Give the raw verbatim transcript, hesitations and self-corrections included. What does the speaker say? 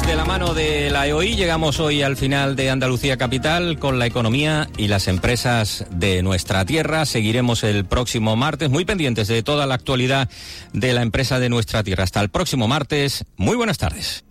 de la mano de la E O I llegamos hoy al final de Andalucía Capital con la economía y las empresas de nuestra tierra. Seguiremos el próximo martes, muy pendientes de toda la actualidad de la empresa de nuestra tierra. Hasta el próximo martes. Muy buenas tardes.